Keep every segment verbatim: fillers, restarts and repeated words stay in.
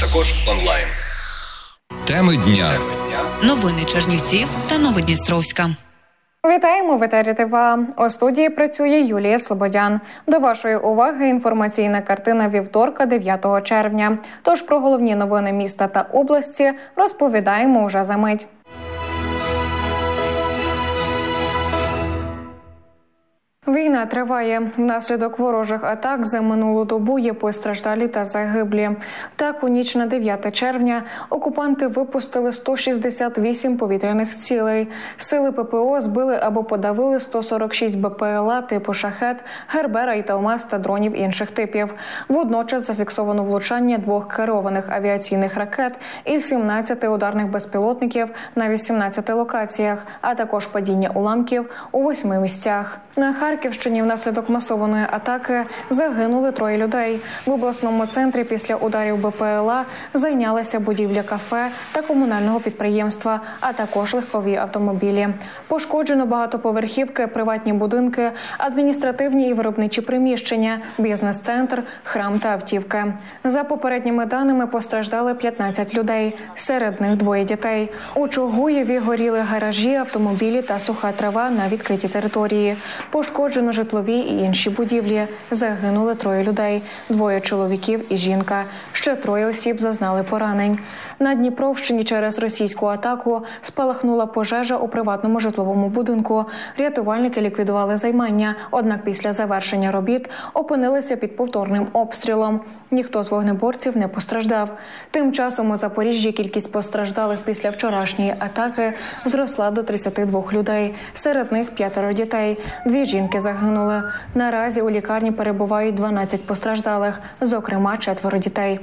також онлайн. Теми дня. Новини Чернівців та Новодністровська. Вітаємо в етері ТВА. У студії працює Юлія Слободян. До вашої уваги інформаційна картина вівторка, дев'ятого червня. Тож про головні новини міста та області розповідаємо уже за мить. Війна триває. Внаслідок ворожих атак за минулу добу є постраждалі та загиблі. Так, у ніч на дев'яте червня окупанти випустили сто шістдесят вісім повітряних цілей. Сили ППО збили або подавили сто сорок шість БПЛА типу «Шахет», «Гербера» і «Талмас» та дронів інших типів. Водночас зафіксовано влучання двох керованих авіаційних ракет і сімнадцяти ударних безпілотників на вісімнадцяти локаціях, а також падіння уламків у восьми місцях. На Харківщині внаслідок масованої атаки загинули троє людей. В обласному центрі після ударів БПЛА зайнялася будівля кафе та комунального підприємства, а також легкові автомобілі. Пошкоджено багатоповерхівки, приватні будинки, адміністративні і виробничі приміщення, бізнес-центр, храм та автівки. За попередніми даними постраждали п'ятнадцять людей, серед них двоє дітей. У Чугуєві горіли гаражі, автомобілі та суха трава на відкритій території. Пошкоджено житлові і інші будівлі. Загинули троє людей, двоє чоловіків і жінка. Ще троє осіб зазнали поранень. На Дніпровщині через російську атаку спалахнула пожежа у приватному житловому будинку. Рятувальники ліквідували займання, однак після завершення робіт опинилися під повторним обстрілом. Ніхто з вогнеборців не постраждав. Тим часом у Запоріжжі кількість постраждалих після вчорашньої атаки зросла до тридцяти двох людей. Серед них п'ятеро дітей. Дві жінки загинули. Наразі у лікарні перебувають дванадцять постраждалих, зокрема четверо дітей.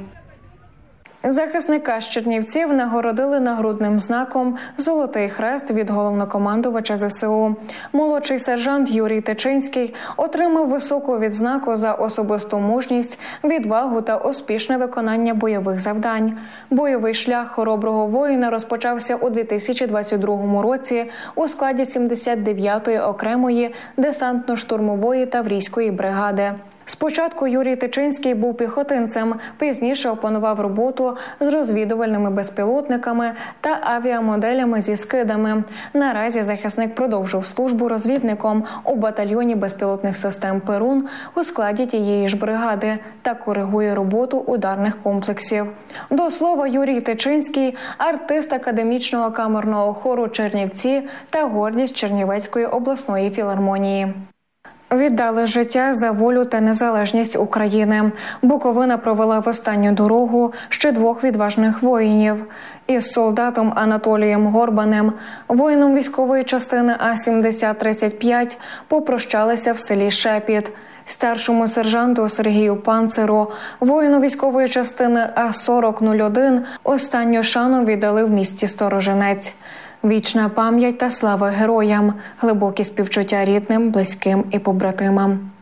Захисника з Чернівців нагородили нагрудним знаком «Золотий хрест» від головнокомандувача ЗСУ. Молодший сержант Юрій Тичинський отримав високу відзнаку за особисту мужність, відвагу та успішне виконання бойових завдань. Бойовий шлях хороброго воїна розпочався у дві тисячі двадцять другому році у складі сімдесят дев'ятої окремої десантно-штурмової таврійської бригади. Спочатку Юрій Тичинський був піхотинцем, пізніше опанував роботу з розвідувальними безпілотниками та авіамоделями зі скидами. Наразі захисник продовжив службу розвідником у батальйоні безпілотних систем «Перун» у складі тієї ж бригади та коригує роботу ударних комплексів. До слова, Юрій Тичинський – артист академічного камерного хору «Чернівці» та гордість Чернівецької обласної філармонії. Віддали життя за волю та незалежність України. Буковина провела в останню дорогу ще двох відважних воїнів. Із солдатом Анатолієм Горбанем, воїном військової частини А сімдесят тридцять п'ять, попрощалися в селі Шепіт. Старшому сержанту Сергію Панциру, воїну військової частини А сорок нуль один, останню шану віддали в місті Сторожинець. Вічна пам'ять та слава героям, глибокі співчуття рідним, близьким і побратимам.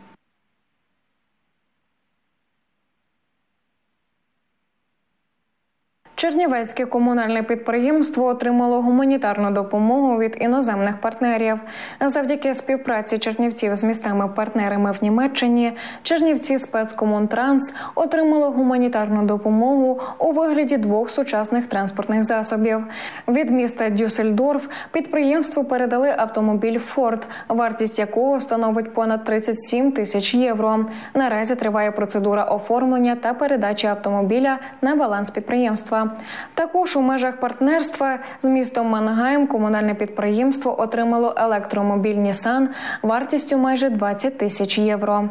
Чернівецьке комунальне підприємство отримало гуманітарну допомогу від іноземних партнерів. Завдяки співпраці Чернівців з містами-партнерами в Німеччині, Чернівці спецкомунтранс отримало гуманітарну допомогу у вигляді двох сучасних транспортних засобів. Від міста Дюссельдорф підприємству передали автомобіль «Форд», вартість якого становить понад тридцять сім тисяч євро. Наразі триває процедура оформлення та передачі автомобіля на баланс підприємства. Також у межах партнерства з містом Мангайм комунальне підприємство отримало електромобіль «Нісан» вартістю майже двадцять тисяч євро.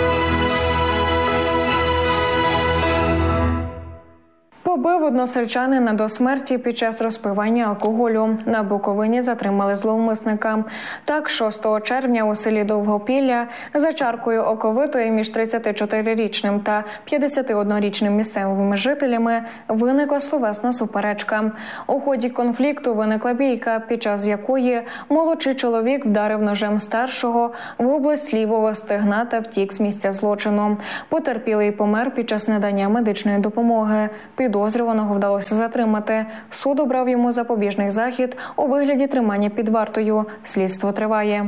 Побив односельчанина до смерті під час розпивання алкоголю. На Буковині затримали зловмисника. Так, шостого червня у селі Довгопілля за чаркою оковитої між тридцятичотирирічним та п'ятдесятиоднорічним місцевими жителями виникла словесна суперечка. У ході конфлікту виникла бійка, під час якої молодший чоловік вдарив ножем старшого в область лівого стегна та втік з місця злочину. Потерпілий помер під час надання медичної допомоги. Підозрюваного вдалося затримати. Суд обрав йому запобіжний захід у вигляді тримання під вартою. Слідство триває.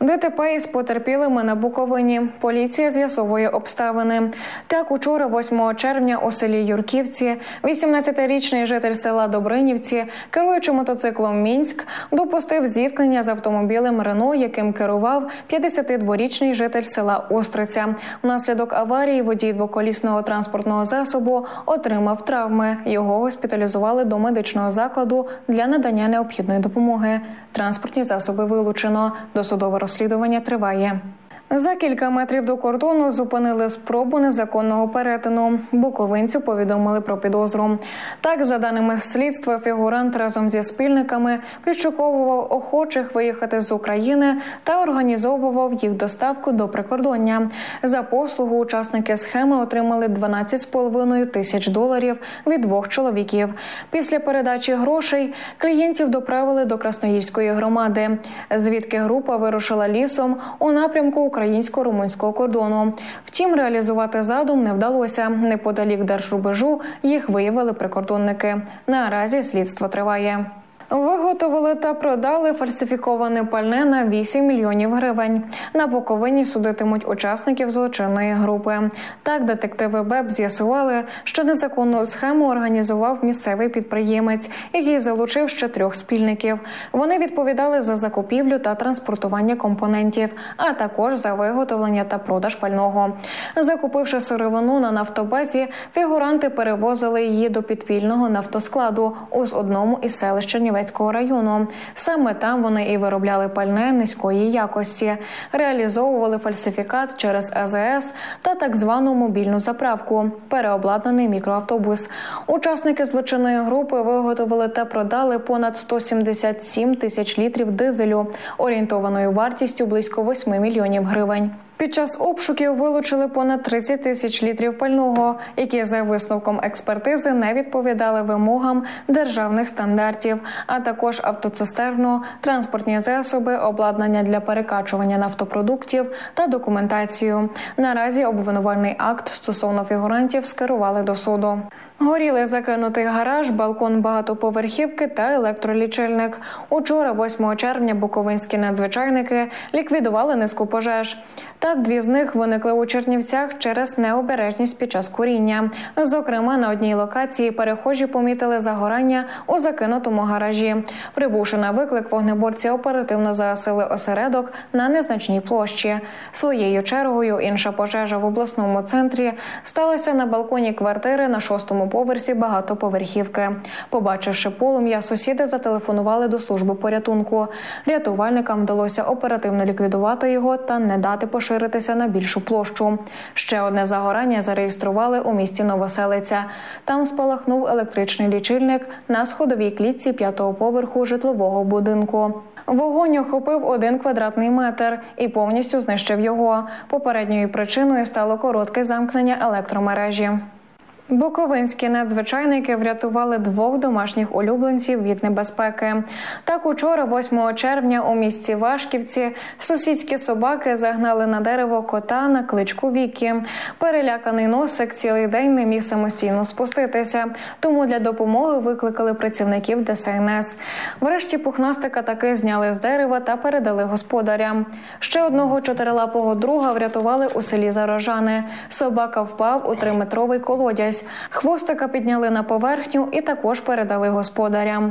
ДТП із потерпілими на Буковині. Поліція з'ясовує обставини. Так, учора, восьмого червня, у селі Юрківці, вісімнадцятирічний житель села Добринівці, керуючи мотоциклом «Мінськ», допустив зіткнення з автомобілем «Рено», яким керував п'ятдесятидворічний житель села Остриця. Внаслідок аварії водій двоколісного транспортного засобу отримав травми. Його госпіталізували до медичного закладу для надання необхідної допомоги. Транспортні засоби вилучено. Досудове розслідування триває. За кілька метрів до кордону зупинили спробу незаконного перетину. Буковинцю повідомили про підозру. Так, за даними слідства, фігурант разом зі спільниками підшуковував охочих виїхати з України та організовував їх доставку до прикордоння. За послугу учасники схеми отримали дванадцять з половиною тисяч доларів від двох чоловіків. Після передачі грошей клієнтів доправили до Красноїльської громади, звідки група вирушила лісом у напрямку українсько-румунського кордону. Втім, реалізувати задум не вдалося. Неподалік держрубежу їх виявили прикордонники. Наразі слідство триває. Виготовили та продали фальсифіковане пальне на вісім мільйонів гривень. На Буковині судитимуть учасників злочинної групи. Так, детективи БЕП з'ясували, що незаконну схему організував місцевий підприємець, який залучив ще трьох спільників. Вони відповідали за закупівлю та транспортування компонентів, а також за виготовлення та продаж пального. Закупивши сировину на нафтобазі, фігуранти перевозили її до підпільного нафтоскладу у одному із селищ Чернівецького району. Саме там вони і виробляли пальне низької якості, реалізовували фальсифікат через А З С та так звану мобільну заправку – переобладнаний мікроавтобус. Учасники злочинної групи виготовили та продали понад сто сімдесят сім тисяч літрів дизелю, орієнтованою вартістю близько восьми мільйонів гривень. Під час обшуків вилучили понад тридцять тисяч літрів пального, які за висновком експертизи не відповідали вимогам державних стандартів, а також автоцистерну, транспортні засоби, обладнання для перекачування нафтопродуктів та документацію. Наразі обвинувальний акт стосовно фігурантів скерували до суду. Горіли закинутий гараж, балкон багатоповерхівки та електролічильник. Учора, восьмого червня, буковинські надзвичайники ліквідували низку пожеж. Так, дві з них виникли у Чернівцях через необережність під час куріння. Зокрема, на одній локації перехожі помітили загорання у закинутому гаражі. Прибувши на виклик, вогнеборці оперативно загасили осередок на незначній площі. Своєю чергою інша пожежа в обласному центрі сталася на балконі квартири на шостому поверсі багатоповерхівки. Побачивши полум'я, сусіди зателефонували до служби порятунку. Рятувальникам вдалося оперативно ліквідувати його та не дати поширитися на більшу площу. Ще одне загорання зареєстрували у місті Новоселиця. Там спалахнув електричний лічильник на сходовій клітці п'ятого поверху житлового будинку. Вогонь охопив один квадратний метр і повністю знищив його. Попередньою причиною стало коротке замкнення електромережі. Буковинські надзвичайники врятували двох домашніх улюбленців від небезпеки. Так, учора, восьмого червня, у місті Вашківці сусідські собаки загнали на дерево кота на кличку Вікі. Переляканий носик цілий день не міг самостійно спуститися, тому для допомоги викликали працівників Де Ес Ен Ес. Врешті пухнастика таки зняли з дерева та передали господарям. Ще одного чотирилапого друга врятували у селі Зарожани. Собака впав у триметровий колодязь. Хвостика підняли на поверхню і також передали господарям.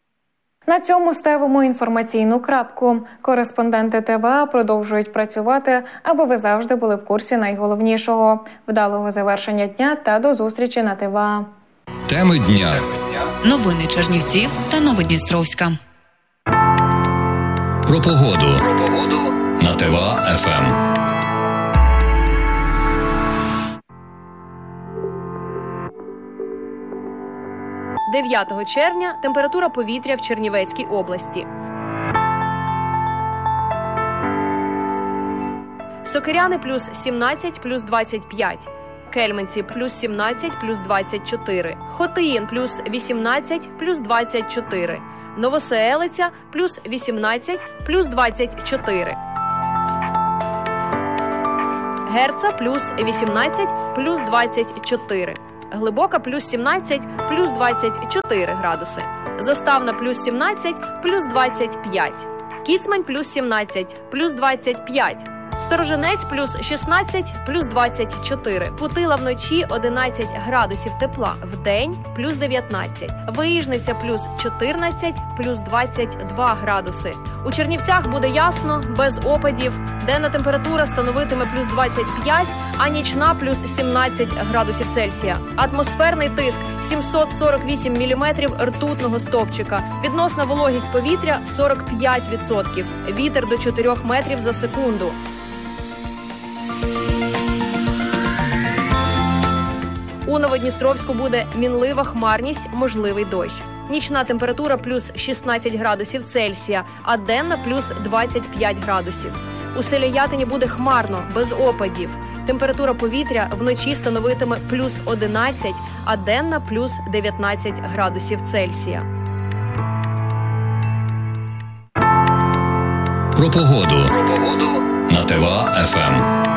На цьому ставимо інформаційну крапку. Кореспонденти Т В А продовжують працювати, аби ви завжди були в курсі найголовнішого. Вдалого завершення дня та до зустрічі на Т В А. Теми дня. Новини Чернівців та Новодністровська. Про погоду. Про погоду на Т В А Еф Ем. дев'ятого червня температура повітря в Чернівецькій області. Сокиряни плюс сімнадцять, плюс двадцять п'ять. Кельменці плюс сімнадцять, плюс двадцять чотири. Хотиїн плюс вісімнадцять, плюс двадцять чотири. Новоселиця плюс вісімнадцять, плюс двадцять чотири. Герца плюс вісімнадцять, плюс двадцять чотири. Глибока плюс сімнадцять, плюс двадцять чотири градуси. Заставна плюс сімнадцять, плюс двадцять п'ять. Кіцмань – плюс сімнадцять, плюс двадцять п'ять. Сторожинець – плюс шістнадцять, плюс двадцять чотири. Путила вночі – одинадцять градусів тепла. Вдень – плюс дев'ятнадцять. Виїжниця – плюс чотирнадцять, плюс двадцять два градуси. У Чернівцях буде ясно, без опадів. Денна температура становитиме плюс двадцять п'ять, а нічна – плюс сімнадцять градусів Цельсія. Атмосферний тиск – сімсот сорок вісім міліметрів ртутного стовпчика. Відносна вологість повітря – сорок п'ять відсотків. Вітер до чотирьох метрів за секунду. У Новодністровську буде мінлива хмарність, можливий дощ. Нічна температура – плюс шістнадцять градусів Цельсія, а денна – плюс двадцять п'ять градусів. У селі Ятині буде хмарно, без опадів. Температура повітря вночі становитиме плюс одинадцять, а денна – плюс дев'ятнадцять градусів Цельсія. Про погоду. Про погоду на ТВА еф ем.